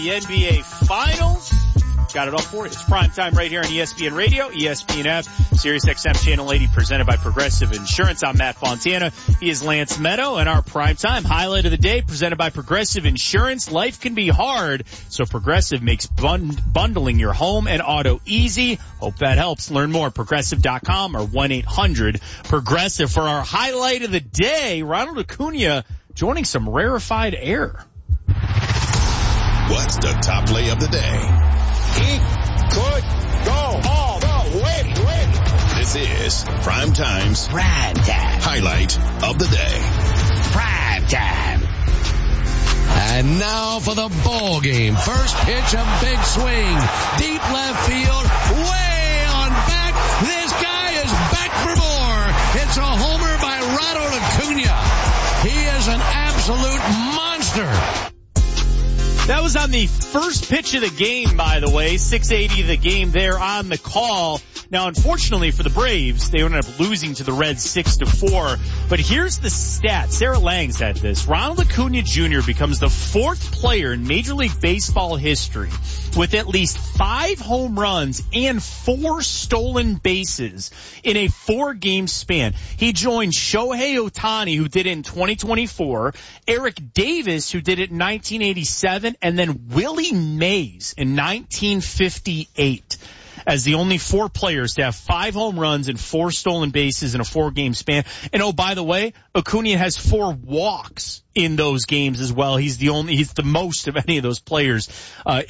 The NBA Finals. Got it all for you. It's prime time right here on ESPN Radio, ESPN app, Sirius XM Channel 80, presented by Progressive Insurance. I'm Matt Fontana. He is Lance Meadow, and our prime time highlight of the day presented by Progressive Insurance. Life can be hard, so Progressive makes bundling your home and auto easy. Hope that helps. Learn more at Progressive.com or 1-800-PROGRESSIVE. For our highlight of the day, Ronald Acuna joining some rarefied air. What's the top play of the day? He could go all the way. This is Prime Time's Prime Time highlight of the day. Prime Time. And now for the ball game. First pitch, a big swing. Deep left field, way on back. This guy is back for more. It's a homer by Ronald Acuna. He is an absolute monster. That was on the first pitch of the game, by the way. 6:80 the game there on the call. Now, unfortunately for the Braves, they ended up losing to the Reds 6-4. But here's the stat. Sarah Langs had this. Ronald Acuna Jr. becomes the fourth player in Major League Baseball history with at least 5 home runs and 4 stolen bases in a 4-game span. He joined Shohei Ohtani, who did it in 2024, Eric Davis, who did it in 1987, and then Willie Mays in 1958. As the only 4 players to have 5 home runs and 4 stolen bases in a 4-game span. And oh, by the way, Acuna has 4 walks in those games as well. He's the most of any of those players,